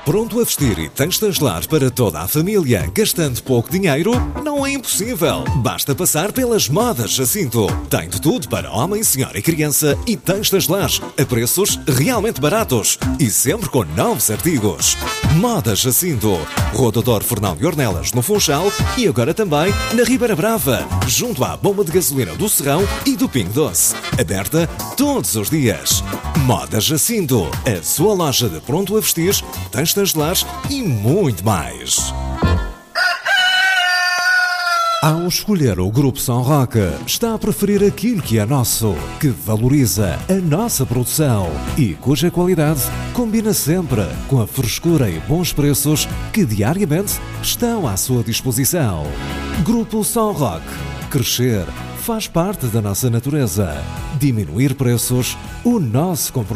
Pronto a vestir e tens de lar para toda a família, gastando pouco dinheiro? Não é impossível. Basta passar pelas Modas Jacinto. Tem de tudo para homem, senhora e criança e tens de lar a preços realmente baratos e sempre com novos artigos. Modas Jacinto. Rua Doutor Fernão Ornelas, no Funchal e agora também na Ribeira Brava, junto à bomba de gasolina do Serrão e do Pingo Doce. Aberta todos os dias. Modas Jacinto. A sua loja de pronto a vestir, tens de lar e muito mais. Ao escolher o Grupo São Roque, está a preferir aquilo que é nosso, que valoriza a nossa produção e cuja qualidade combina sempre com a frescura e bons preços que diariamente estão à sua disposição. Grupo São Roque. Crescer faz parte da nossa natureza. Diminuir preços, o nosso compromisso.